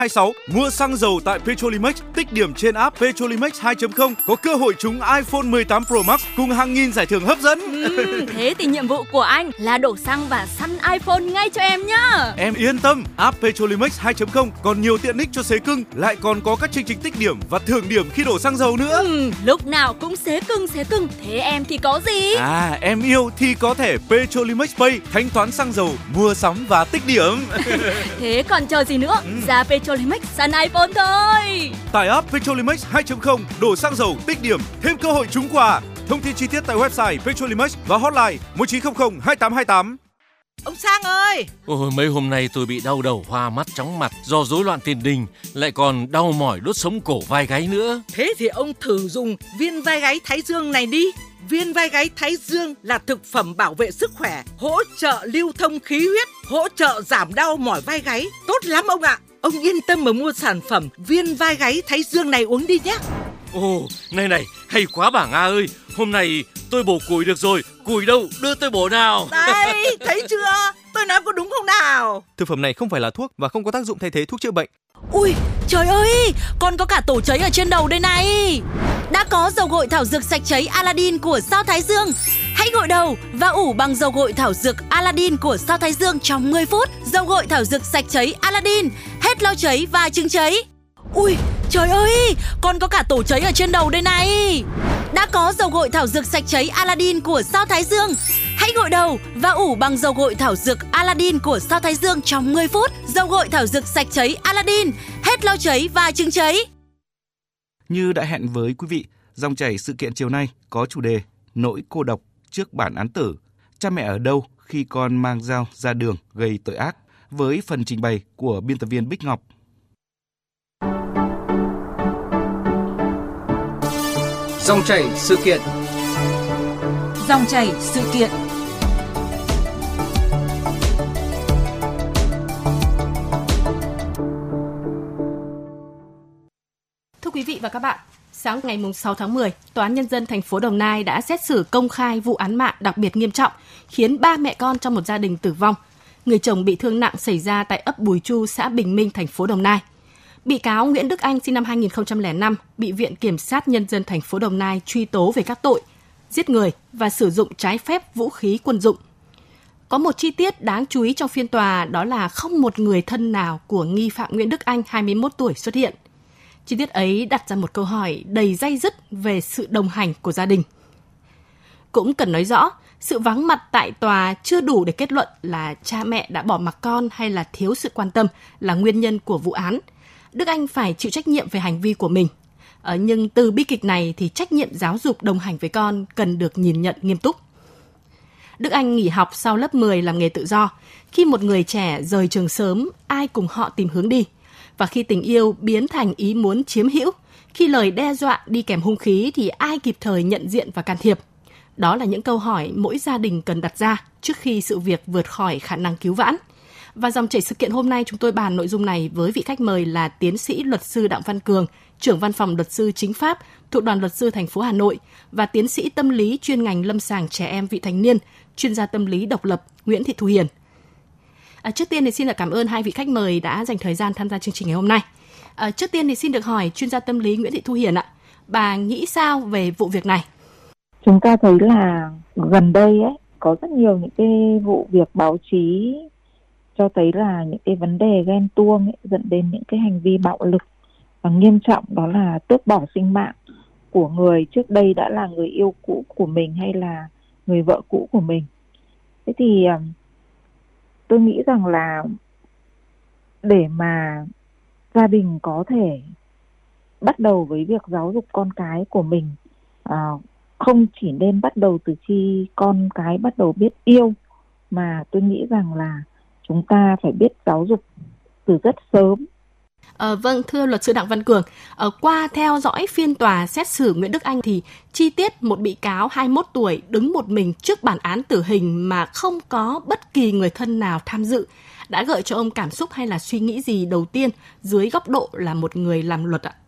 26. Mua xăng dầu tại Petrolimex, tích điểm trên app Petrolimex 2.0 có cơ hội trúng iPhone 18 Pro Max cùng hàng nghìn giải thưởng hấp dẫn. Thế thì nhiệm vụ của anh là đổ xăng và săn iPhone ngay cho em nhá. Em yên tâm, app Petrolimex 2.0 còn nhiều tiện ích cho xế cưng, lại còn có các chương trình tích điểm và thưởng điểm khi đổ xăng dầu nữa. Lúc nào cũng xế cưng. Thế em thì có gì? Em yêu thì có thẻ Petrolimex Pay, thanh toán xăng dầu, mua sắm và tích điểm. Thế còn chờ gì nữa? Ra Petrolimex săn iPhone thôi. Tải app Petrolimex 2.0, đổ xăng dầu, tích điểm, thêm cơ hội trúng quà. Thông tin chi tiết tại website Petrolimex và hotline 1900 2828. Ông Sang ơi! Ôi, mấy hôm nay tôi bị đau đầu, hoa mắt, chóng mặt do rối loạn tiền đình, lại còn đau mỏi đốt sống cổ vai gáy nữa. Thế thì ông thử dùng viên vai gáy Thái Dương này đi. Viên vai gáy Thái Dương là thực phẩm bảo vệ sức khỏe, hỗ trợ lưu thông khí huyết, hỗ trợ giảm đau mỏi vai gáy. Tốt lắm ông ạ! Ông yên tâm mà mua sản phẩm viên vai gáy Thái Dương này uống đi nhé. Ồ, này, hay quá bà Nga ơi. Hôm nay tôi bổ củi được rồi. Củi đâu, đưa tôi bổ nào. Đây, thấy chưa? Tôi nói có đúng không nào? Thực phẩm này không phải là thuốc và không có tác dụng thay thế thuốc chữa bệnh. Ui, trời ơi, còn có cả tổ cháy ở trên đầu đây này. Đã có dầu gội thảo dược sạch cháy Aladdin của sao Thái Dương. Hãy gội đầu và ủ bằng dầu gội thảo dược Aladdin của sao Thái Dương trong 10 phút. Dầu gội thảo dược sạch cháy Aladdin, hết lau cháy và chứng cháy. Ui, trời ơi, còn có cả tổ cháy ở trên đầu đây này. Đã có dầu gội thảo dược sạch cháy Aladdin của sao Thái Dương. Hãy gội đầu và ủ bằng dầu gội thảo dược Aladdin của sao Thái Dương trong 10 phút. Dầu gội thảo dược sạch cháy Aladdin, hết lau cháy và chứng cháy. Như đã hẹn với quý vị, dòng chảy sự kiện chiều nay có chủ đề nỗi cô độc trước bản án tử. Cha mẹ ở đâu khi con mang dao ra đường gây tội ác? Với phần trình bày của biên tập viên Bích Ngọc. Dòng chảy sự kiện. Dòng chảy sự kiện. Thưa quý vị và các bạn, sáng ngày 6 tháng 10, Tòa án Nhân dân thành phố Đồng Nai đã xét xử công khai vụ án mạng đặc biệt nghiêm trọng khiến 3 mẹ con trong một gia đình tử vong. Người chồng bị thương nặng xảy ra tại ấp Bùi Chu, xã Bình Minh, thành phố Đồng Nai. Bị cáo Nguyễn Đức Anh sinh năm 2005 bị Viện Kiểm sát Nhân dân thành phố Đồng Nai truy tố về các tội giết người và sử dụng trái phép vũ khí quân dụng. Có một chi tiết đáng chú ý trong phiên tòa, đó là không một người thân nào của nghi phạm Nguyễn Đức Anh 21 tuổi xuất hiện. Chi tiết ấy đặt ra một câu hỏi đầy day dứt về sự đồng hành của gia đình. Cũng cần nói rõ, sự vắng mặt tại tòa chưa đủ để kết luận là cha mẹ đã bỏ mặc con hay là thiếu sự quan tâm là nguyên nhân của vụ án. Đức Anh phải chịu trách nhiệm về hành vi của mình. Nhưng từ bi kịch này thì trách nhiệm giáo dục đồng hành với con cần được nhìn nhận nghiêm túc. Đức Anh nghỉ học sau lớp 10 làm nghề tự do. Khi một người trẻ rời trường sớm, ai cùng họ tìm hướng đi. Và khi tình yêu biến thành ý muốn chiếm hữu, khi lời đe dọa đi kèm hung khí thì ai kịp thời nhận diện và can thiệp? Đó là những câu hỏi mỗi gia đình cần đặt ra trước khi sự việc vượt khỏi khả năng cứu vãn. Và dòng chảy sự kiện hôm nay chúng tôi bàn nội dung này với vị khách mời là tiến sĩ luật sư Đặng Văn Cường, trưởng văn phòng luật sư chính pháp thuộc Đoàn luật sư thành phố Hà Nội, và tiến sĩ tâm lý chuyên ngành lâm sàng trẻ em vị thành niên, chuyên gia tâm lý độc lập Nguyễn Thị Thu Hiền. Trước tiên thì xin được cảm ơn hai vị khách mời đã dành thời gian tham gia chương trình ngày hôm nay. Trước tiên thì xin được hỏi chuyên gia tâm lý Nguyễn Thị Thu Hiền ạ, bà nghĩ sao về vụ việc này? Chúng ta thấy là gần đây có rất nhiều những cái vụ việc báo chí cho thấy là những cái vấn đề ghen tuông dẫn đến những cái hành vi bạo lực và nghiêm trọng, đó là tước bỏ sinh mạng của người trước đây đã là người yêu cũ của mình hay là người vợ cũ của mình. Thế thì tôi nghĩ rằng là để mà gia đình có thể bắt đầu với việc giáo dục con cái của mình, không chỉ nên bắt đầu từ khi con cái bắt đầu biết yêu, mà tôi nghĩ rằng là chúng ta phải biết giáo dục từ rất sớm. Vâng, thưa luật sư Đặng Văn Cường, qua theo dõi phiên tòa xét xử Nguyễn Đức Anh thì chi tiết một bị cáo 21 tuổi đứng một mình trước bản án tử hình mà không có bất kỳ người thân nào tham dự đã gợi cho ông cảm xúc hay là suy nghĩ gì đầu tiên dưới góc độ là một người làm luật ạ?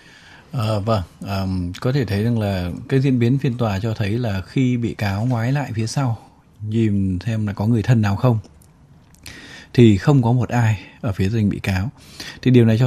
Có thể thấy rằng là cái diễn biến phiên tòa cho thấy là khi bị cáo ngoái lại phía sau nhìn xem là có người thân nào không, thì không có một ai ở phía gia đình bị cáo. Thì điều này cho